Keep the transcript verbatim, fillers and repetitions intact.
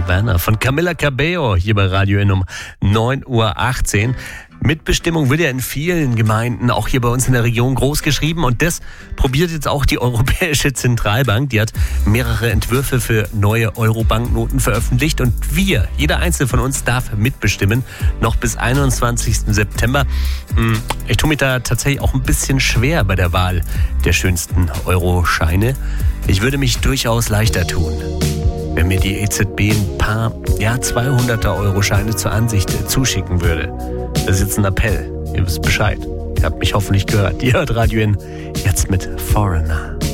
Havana von Camila Cabello hier bei Radio N um neun Uhr achtzehn. Mitbestimmung wird ja in vielen Gemeinden, auch hier bei uns in der Region, groß geschrieben. Und das probiert jetzt auch die Europäische Zentralbank. Die hat mehrere Entwürfe für neue Euro-Banknoten veröffentlicht. Und wir, jeder Einzelne von uns, darf mitbestimmen. Noch bis einundzwanzigsten September. Ich tue mich da tatsächlich auch ein bisschen schwer bei der Wahl der schönsten Euro-Scheine. Ich würde mich durchaus leichter tun, wenn mir die E Z B ein paar, ja, zweihunderter-Euro-Scheine zur Ansicht zuschicken würde. Das ist jetzt ein Appell. Ihr wisst Bescheid. Ihr habt mich hoffentlich gehört. Ihr hört Radio N jetzt mit Foreigner.